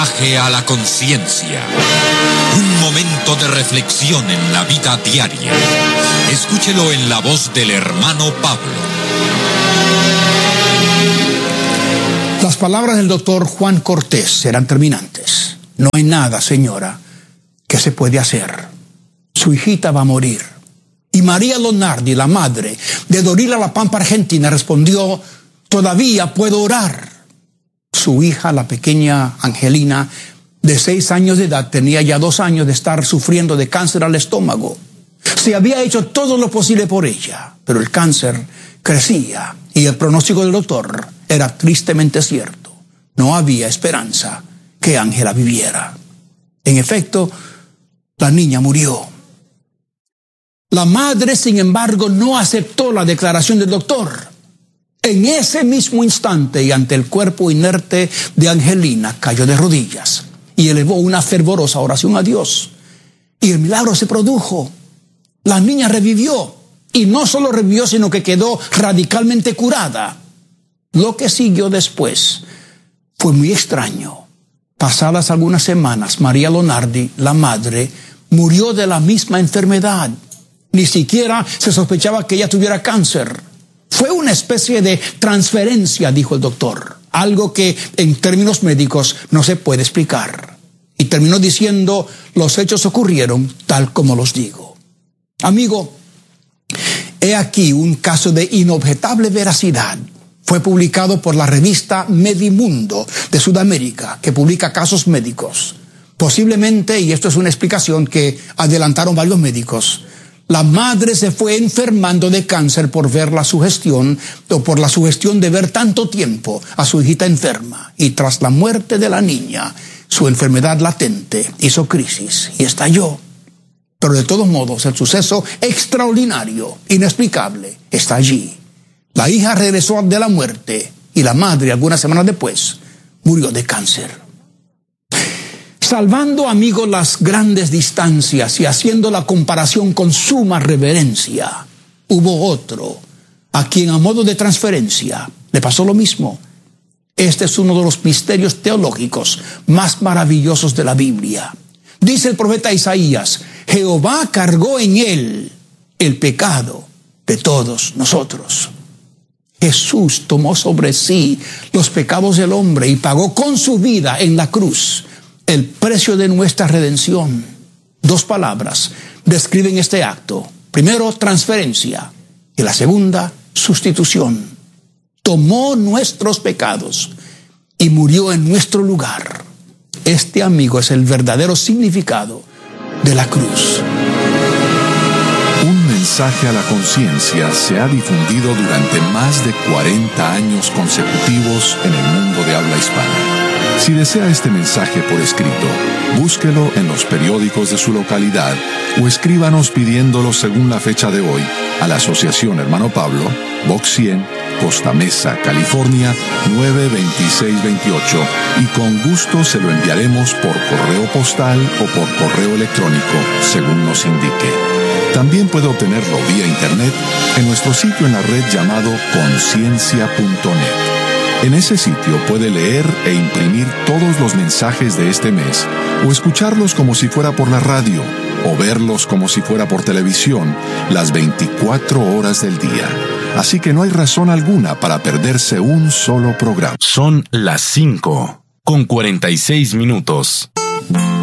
Viaje a la conciencia. Un momento de reflexión en la vida diaria. Escúchelo en la voz del hermano Pablo. Las palabras del doctor Juan Cortés eran terminantes. No hay nada, señora, que se puede hacer. Su hijita va a morir. Y María Lonardi, la madre de Dorila La Pampa, Argentina, respondió: todavía puedo orar. Su hija, la pequeña Angelina, de 6 años de edad, tenía ya 2 años de estar sufriendo de cáncer al estómago. Se había hecho todo lo posible por ella, pero el cáncer crecía y el pronóstico del doctor era tristemente cierto. No había esperanza que Ángela viviera. En efecto, la niña murió. La madre, sin embargo, no aceptó la declaración del doctor. En ese mismo instante, y ante el cuerpo inerte de Angelina, cayó de rodillas y elevó una fervorosa oración a Dios. Y el milagro se produjo. La niña revivió. Y no solo revivió, sino que quedó radicalmente curada. Lo que siguió después fue muy extraño. Pasadas algunas semanas, María Lonardi, la madre, murió de la misma enfermedad. Ni siquiera se sospechaba que ella tuviera cáncer. Fue una especie de transferencia, dijo el doctor. Algo que en términos médicos no se puede explicar. Y terminó diciendo: los hechos ocurrieron tal como los digo. Amigo, he aquí un caso de inobjetable veracidad. Fue publicado por la revista Medimundo de Sudamérica, que publica casos médicos. Posiblemente, y esto es una explicación que adelantaron varios médicos, la madre se fue enfermando de cáncer por ver la sugestión, o por la sugestión de ver tanto tiempo a su hijita enferma. Y tras la muerte de la niña, su enfermedad latente hizo crisis y estalló. Pero de todos modos, el suceso extraordinario, inexplicable, está allí. La hija regresó de la muerte y la madre, algunas semanas después, murió de cáncer. Salvando, amigos, las grandes distancias y haciendo la comparación con suma reverencia, hubo otro a quien, a modo de transferencia, le pasó lo mismo. Este es uno de los misterios teológicos más maravillosos de la Biblia. Dice el profeta Isaías: Jehová cargó en él el pecado de todos nosotros. Jesús tomó sobre sí los pecados del hombre y pagó con su vida en la cruz el precio de nuestra redención. 2 palabras describen este acto. Primero, transferencia, y la segunda, sustitución. Tomó nuestros pecados y murió en nuestro lugar. Este, amigo, es el verdadero significado de la cruz. Un mensaje a la conciencia se ha difundido durante más de 40 años consecutivos en el mundo de habla hispana. Si desea este mensaje por escrito, búsquelo en los periódicos de su localidad o escríbanos pidiéndolo según la fecha de hoy a la Asociación Hermano Pablo, Box 100, Costa Mesa, California, 92628, y con gusto se lo enviaremos por correo postal o por correo electrónico, según nos indique. También puede obtenerlo vía internet en nuestro sitio en la red llamado conciencia.net. En ese sitio puede leer e imprimir todos los mensajes de este mes, o escucharlos como si fuera por la radio, o verlos como si fuera por televisión, las 24 horas del día. Así que no hay razón alguna para perderse un solo programa. Son las 5:46.